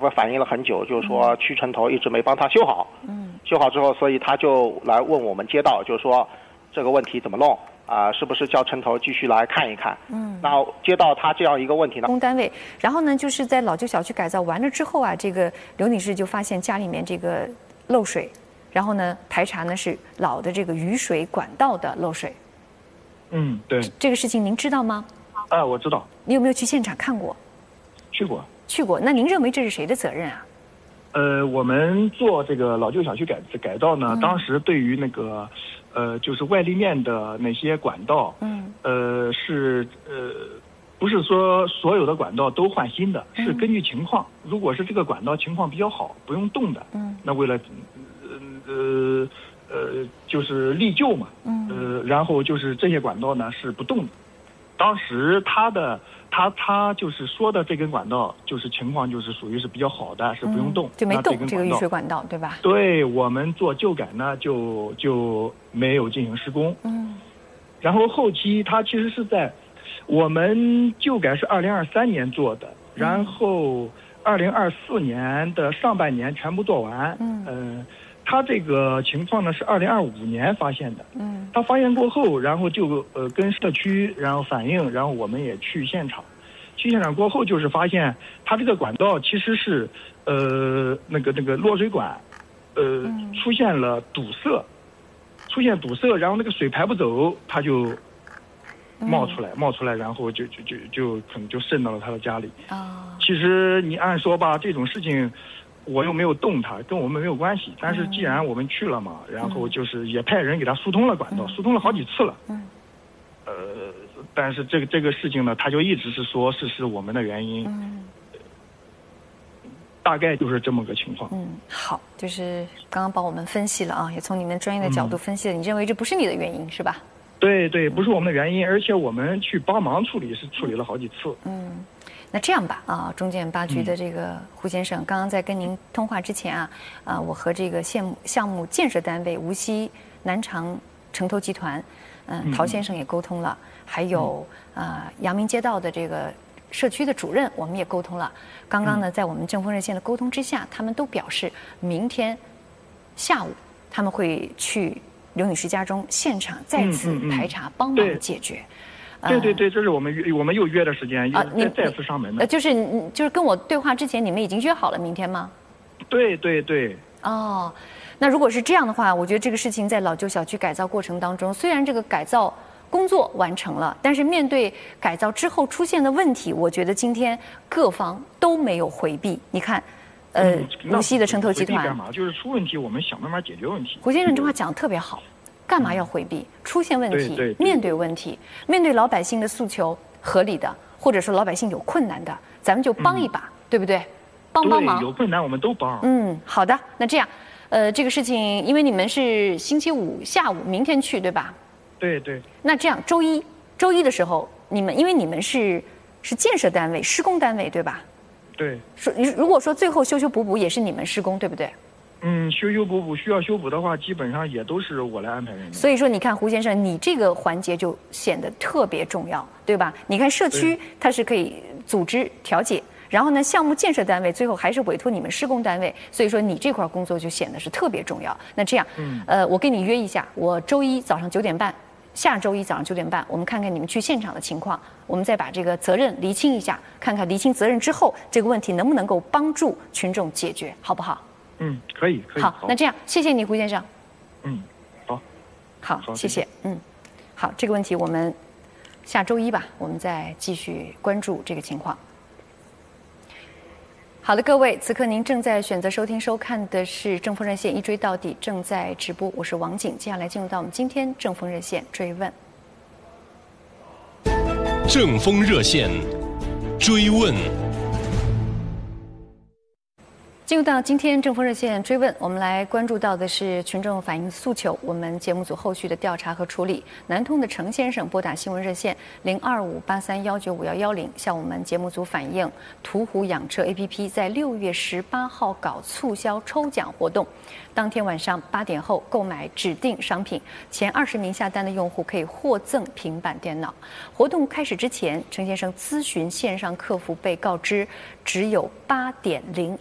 不是反映了很久，就是说屈城头一直没帮他修好。修好之后，所以他就来问我们街道，就是说这个问题怎么弄是不是叫城头继续来看一看？那街道他这样一个问题呢， 公单位，然后呢，就是在老旧小区改造完了之后啊，这个刘女士就发现家里面这个漏水，然后呢排查呢是老的这个雨水管道的漏水。 对。 这个事情您知道吗？ 我知道。 你有没有去现场看过？ 去过。 去过。那您认为这是谁的责任啊？ 我们做这个老旧小区改造呢，当时对于那个就是外立面的那些管道，不是说所有的管道都换新的，是根据情况。如果是这个管道情况比较好，不用动的，那为了就是立旧嘛，然后就是这些管道呢是不动的。当时他就是说的这根管道就是情况就是属于是比较好的，是不用动， 就没动这个雨水管道，对吧？ 对，我们做旧改呢就没有进行施工。然后后期它其实是在我们旧改是2023年做的，然后2024年的上半年全部做完。他这个情况呢是2025年发现的。他发现过后，然后就跟社区然后反映，然后我们也去现场。去现场过后，就是发现他这个管道其实是那个落水管出现了堵塞，然后那个水排不走，它就冒出来，然后就可能就渗到了他的家里。其实你按说吧，这种事情我又没有动它，跟我们没有关系。但是既然我们去了嘛，然后就是也派人给他疏通了管道，疏通了好几次了。但是这个事情呢，他就一直是说是我们的原因。大概就是这么个情况。 好，就是刚刚帮我们分析了啊，也从你们专业的角度分析了，你认为这不是你的原因是吧？ 对，不是我们的原因，而且我们去帮忙处理了好几次。 那这样吧中建八局的这个胡先生，刚刚在跟您通话之前我和这个项目建设单位无锡南长城投集团陶先生也沟通了，还有阳明街道的这个社区的主任我们也沟通了。刚刚呢在我们正风热线的沟通之下，他们都表示明天下午他们会去刘女士家中现场再次排查，帮忙解决。 对，这是我们又约的时间，再次上门的。 就是跟我对话之前，你们已经约好了明天吗？ 对。 那如果是这样的话，我觉得这个事情在老旧小区改造过程当中，虽然这个改造工作完成了，但是面对改造之后出现的问题，我觉得今天各方都没有回避。你看，无锡的城投集团就是出问题，我们想办法解决问题。 胡先生这话讲得特别好。干嘛要回避？出现问题，面对问题，面对老百姓的诉求合理的，或者说老百姓有困难的，咱们就帮一把，对不对？帮忙。 有困难我们都帮。 好的。那这样，这个事情，因为你们是星期五下午明天去，对吧？ 对。 那这样，周一的时候，因为你们是建设单位、施工单位，对吧？ 对。 如果说最后修补补也是你们施工，对不对？ 修补需要修补的话，基本上也都是我来安排人的。 所以说，你看胡先生，你这个环节就显得特别重要，对吧？你看社区它是可以组织调解，然后呢，项目建设单位最后还是委托你们施工单位，所以说你这块工作就显得是特别重要。那这样，我跟你约一下，我周一早上9点半，下周一早上9点半，我们看看你们去现场的情况，我们再把这个责任厘清一下，看看厘清责任之后，这个问题能不能够帮助群众解决，好不好？ 可以。 好，那这样，谢谢你，胡先生。 好， 谢谢。好，这个问题我们下周一吧，我们再继续关注这个情况。好的，各位，此刻您正在选择收听收看的是正风热线一追到底，正在直播，我是王景。接下来进入到我们今天正风热线追问。 正风热线追问。 进入到今天正风热线追问，我们来关注到的是群众反映诉求，我们节目组后续的调查和处理。南通的程先生拨打新闻热线025831951110，向我们节目组反映，途虎养车 APP 在6月18号搞促销抽奖活动，当天晚上8点后购买指定商品，前20名下单的用户可以获赠平板电脑。活动开始之前，程先生咨询线上客服被告知只有8.02